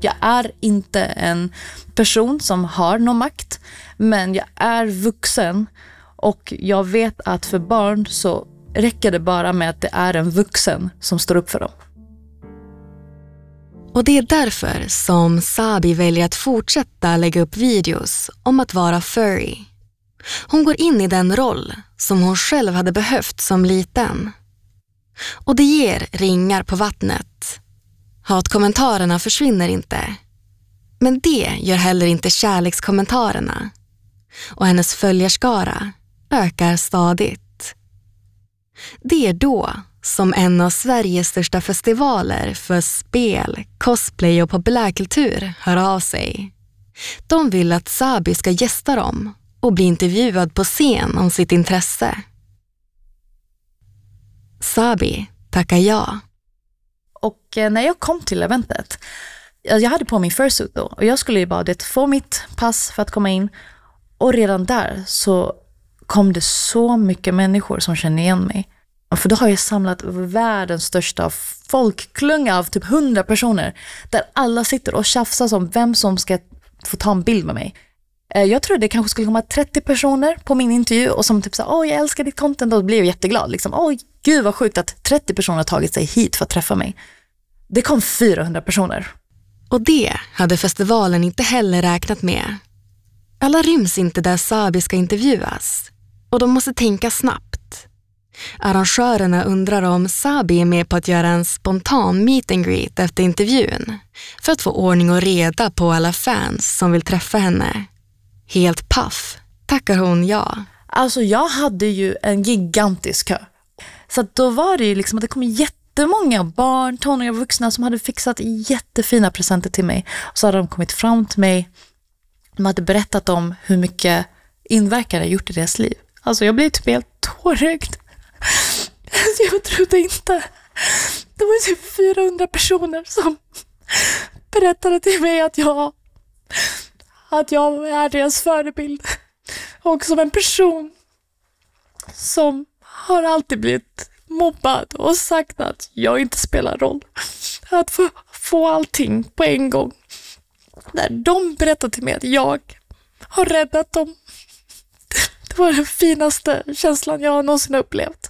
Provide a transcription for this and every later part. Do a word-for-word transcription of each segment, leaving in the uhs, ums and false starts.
Jag är inte en person som har någon makt, men jag är vuxen och jag vet att för barn så räcker det bara med att det är en vuxen som står upp för dem. Och det är därför som Sabi väljer att fortsätta lägga upp videos om att vara furry. Hon går in i den roll som hon själv hade behövt som liten. Och det ger ringar på vattnet. Hatkommentarerna försvinner inte. Men det gör heller inte kärlekskommentarerna. Och hennes följarskara ökar stadigt. Det är då som en av Sveriges största festivaler för spel, cosplay och populärkultur hör av sig. De vill att Sabi ska gästa dem och bli intervjuad på scen om sitt intresse. Sabi tackar ja. Och när jag kom till eventet, jag hade på min fursuit då och jag skulle ju bara det, få mitt pass för att komma in. Och redan där så kom det så mycket människor som kände igen mig. För då har jag samlat världens största folkklunga av typ hundra personer där alla sitter och tjafsar om vem som ska få ta en bild med mig. Jag tror det kanske skulle komma trettio personer på min intervju och som typ sa, åh jag älskar ditt content, och då blev jag jätteglad. Liksom, åh gud vad sjukt att trettio personer har tagit sig hit för att träffa mig. Det kom fyrahundra personer. Och det hade festivalen inte heller räknat med. Alla ryms inte där Sabi ska intervjuas och de måste tänka snabbt. Arrangörerna undrar om Sabi är med på att göra en spontan meet and greet efter intervjun för att få ordning och reda på alla fans som vill träffa henne. Helt paff tackar hon ja. Alltså jag hade ju en gigantisk kö. Så att då var det ju liksom att det kom jättemånga barn, tonåringar och vuxna som hade fixat jättefina presenter till mig. Och så hade de kommit fram till mig. De hade berättat om hur mycket inverkan det gjort i deras liv. Alltså jag blev typ helt tårögd. Jag trodde inte. Det var typ fyrahundra personer som berättade till mig att jag att jag är deras förebild. Och som en person som har alltid blivit mobbad och sagt att jag inte spelar roll. Att få, få allting på en gång. När de berättade till mig att jag har räddat dem. Det var den finaste känslan jag någonsin upplevt.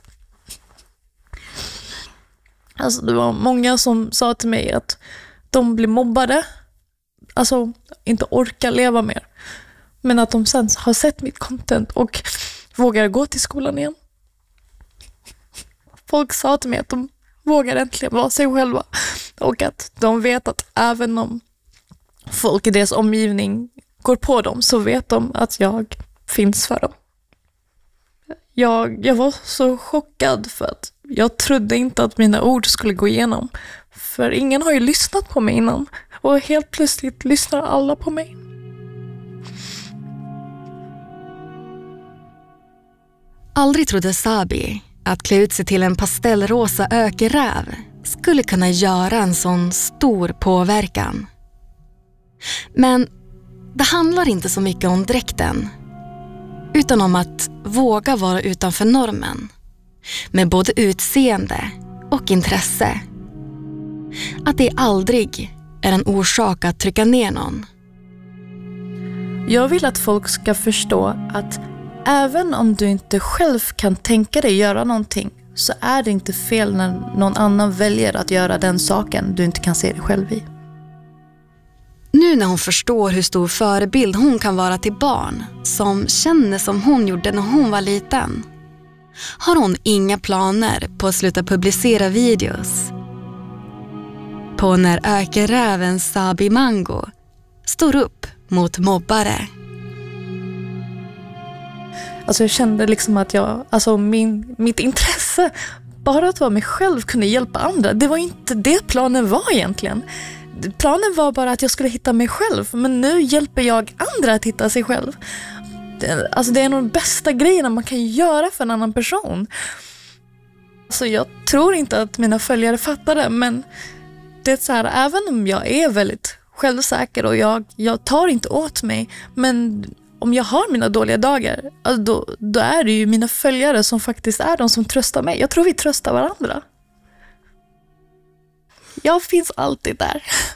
Alltså det var många som sa till mig att de blir mobbade. Alltså inte orkar leva mer. Men att de sen har sett mitt content och vågar gå till skolan igen. Folk sa till mig att de vågar äntligen vara sig själva. Och att de vet att även om folk i deras omgivning går på dem så vet de att jag finns för dem. Jag, jag var så chockad för att jag trodde inte att mina ord skulle gå igenom. För ingen har ju lyssnat på mig innan. Och helt plötsligt lyssnar alla på mig. Aldrig trodde Sabi att klä ut sig till en pastellrosa ökeräv skulle kunna göra en sån stor påverkan. Men det handlar inte så mycket om dräkten, utan om att våga vara utanför normen. Med både utseende och intresse. Att det aldrig är en orsak att trycka ner någon. Jag vill att folk ska förstå att även om du inte själv kan tänka dig göra någonting så är det inte fel när någon annan väljer att göra den saken du inte kan se dig själv i. Nu när hon förstår hur stor förebild hon kan vara till barn som känner som hon gjorde när hon var liten, har hon inga planer på att sluta publicera videos. På när ökeräven Sabi Mango står upp mot mobbare. Alltså jag kände liksom att jag, alltså min, mitt intresse bara att vara mig själv kunde hjälpa andra. Det var inte det planen var egentligen. Planen var bara att jag skulle hitta mig själv. Men nu hjälper jag andra att hitta sig själv. Det, alltså det är nog de bästa grejerna man kan göra för en annan person. Alltså jag tror inte att mina följare fattar det. Men det är så här, även om jag är väldigt självsäker och jag, jag tar inte åt mig. Men om jag har mina dåliga dagar, alltså då, då är det ju mina följare som faktiskt är de som tröstar mig. Jag tror vi tröstar varandra. Jag finns alltid där.